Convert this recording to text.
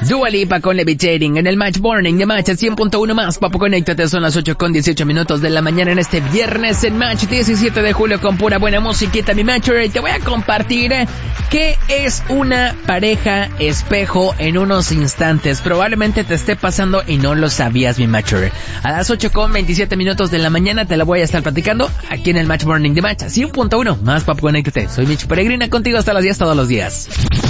Dua Lipa con Levitating en el Match Morning de Match 100.1 más. Papo, conéctate, son las 8:18 de la mañana en este viernes en Match 17 de julio con pura buena musiquita, mi Matcher. Te voy a compartir qué es una pareja espejo en unos instantes. Probablemente te esté pasando y no lo sabías, mi Matcher. A las 8:27 de la mañana te la voy a estar platicando aquí en el Match Morning de Match 100.1 más. Papo, conéctate. Soy Mitch Peregrina contigo hasta las 10 todos los días.